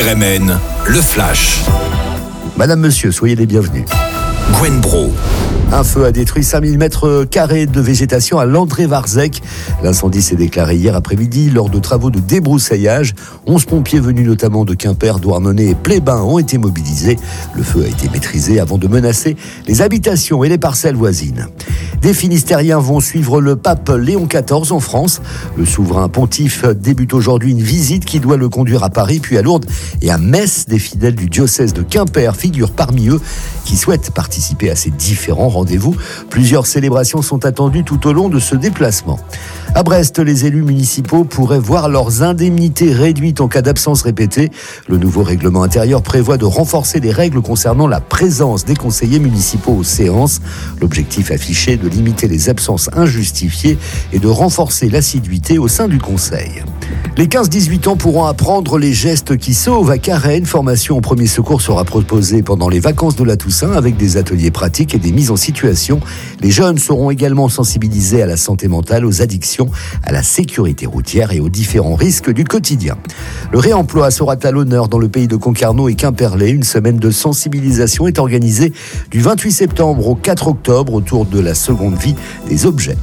RMN, le flash. Madame, monsieur, soyez les bienvenus. Gwen Bro. Un feu a détruit 5000 mètres carrés de végétation à Landré-Varzec. L'incendie s'est déclaré hier après-midi lors de travaux de débroussaillage. 11 pompiers venus notamment de Quimper, Douarnenez et Plébin ont été mobilisés. Le feu a été maîtrisé avant de menacer les habitations et les parcelles voisines. Des Finistériens vont suivre le pape Léon XIV en France. Le souverain pontife débute aujourd'hui une visite qui doit le conduire à Paris, puis à Lourdes et à Metz. Des fidèles du diocèse de Quimper figurent parmi eux qui souhaitent participer à ces différents rendez-vous. Plusieurs célébrations sont attendues tout au long de ce déplacement. À Brest, les élus municipaux pourraient voir leurs indemnités réduites en cas d'absence répétée. Le nouveau règlement intérieur prévoit de renforcer les règles concernant la présence des conseillers municipaux aux séances. L'objectif affiché est de limiter les absences injustifiées et de renforcer l'assiduité au sein du conseil. Les 15-18 ans pourront apprendre les gestes qui sauvent à Carhaix. Une formation au premier secours sera proposée pendant les vacances de la Toussaint avec des ateliers pratiques et des mises en situation. Les jeunes seront également sensibilisés à la santé mentale, aux addictions, à la sécurité routière et aux différents risques du quotidien. Le réemploi sera à l'honneur dans le pays de Concarneau et Quimperlé. Une semaine de sensibilisation est organisée du 28 septembre au 4 octobre autour de la seconde vie des objets.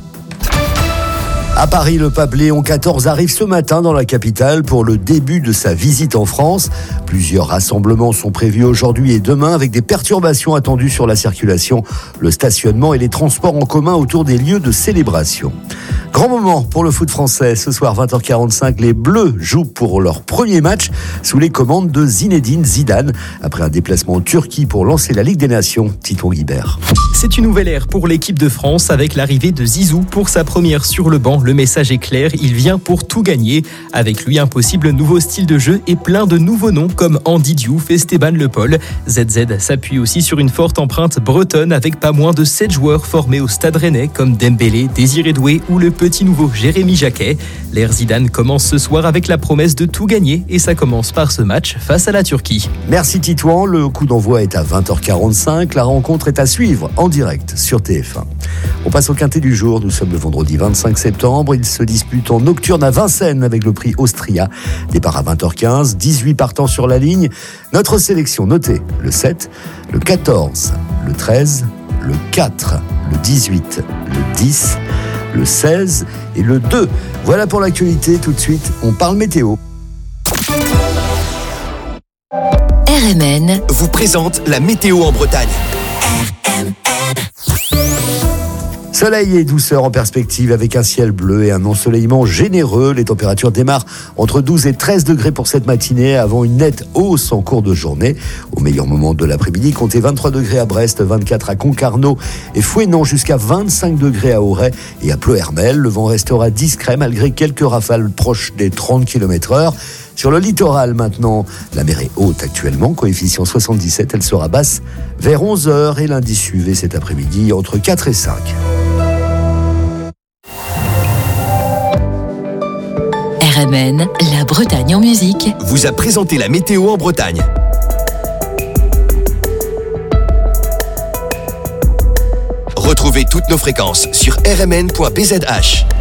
À Paris, le pape Léon XIV arrive ce matin dans la capitale pour le début de sa visite en France. Plusieurs rassemblements sont prévus aujourd'hui et demain avec des perturbations attendues sur la circulation, le stationnement et les transports en commun autour des lieux de célébration. Grand moment pour le foot français. Ce soir, 20h45, les Bleus jouent pour leur premier match sous les commandes de Zinedine Zidane après un déplacement en Turquie pour lancer la Ligue des Nations. Titon Guibert. C'est une nouvelle ère pour l'équipe de France avec l'arrivée de Zizou pour sa première sur le banc. Le message est clair, il vient pour tout gagner. Avec lui, un possible nouveau style de jeu et plein de nouveaux noms comme Andy Diouf et Stéban Le Paul. ZZ s'appuie aussi sur une forte empreinte bretonne avec pas moins de 7 joueurs formés au Stade Rennais comme Dembélé, Désiré Doué ou le petit nouveau Jérémy Jacquet. L'ère Zidane commence ce soir avec la promesse de tout gagner et ça commence par ce match face à la Turquie. Merci Titouan, le coup d'envoi est à 20h45. La rencontre est à suivre en direct sur TF1. On passe au quintet du jour. Nous sommes le vendredi 25 septembre. Il se dispute en nocturne à Vincennes avec le prix Austria. Départ à 20h15, 18 partants sur la ligne. Notre sélection, notez le 7, le 14, le 13, le 4, le 18, le 10, le 16 et le 2. Voilà pour l'actualité. Tout de suite, on parle météo. RMN vous présente la météo en Bretagne. Soleil et douceur en perspective avec un ciel bleu et un ensoleillement généreux. Les températures démarrent entre 12 et 13 degrés pour cette matinée avant une nette hausse en cours de journée. Au meilleur moment de l'après-midi, comptez 23 degrés à Brest, 24 à Concarneau et Fouesnant jusqu'à 25 degrés à Auray et à Pleuhermel. Le vent restera discret malgré quelques rafales proches des 30 km/h. Sur le littoral maintenant, la mer est haute actuellement, coefficient 77, elle sera basse vers 11h et l'indice UV cet après-midi entre 4 et 5. RMN, la Bretagne en musique, vous a présenté la météo en Bretagne. Retrouvez toutes nos fréquences sur rmn.bzh.